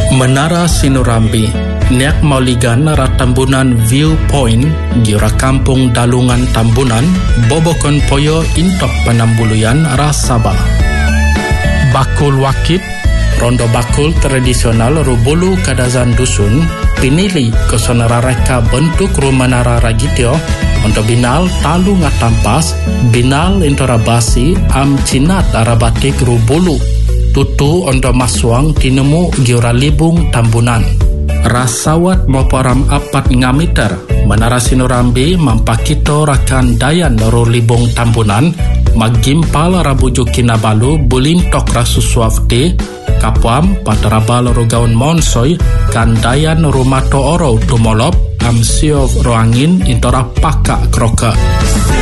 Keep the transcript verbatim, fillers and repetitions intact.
Menara Sinurambi, niak mauligan ratambunan viewpoint gira kampung Dalungan Tambunan, bobokon poyo intok penambuluyan rasaba. Bakul Wakit, rondo bakul tradisional rubulu kadazan dusun, pinili kesonara reka bentuk rumanara ragitio, untuk binal talu ngatampas, binal intorabasi am cinat arabatik rubulu. Tutu ondo maswang tinemu giura libung Tambunan. Rasawat moporam apat ngameter Menara Sinurambi mampakito rakan dayan ro libung Tambunan magimpal rabuju kinabalu bulintok rasuswafte kapuam patrabal ro gaun monsoy kan dayan rumato oro tumolop am siov roangin intora paka kroka.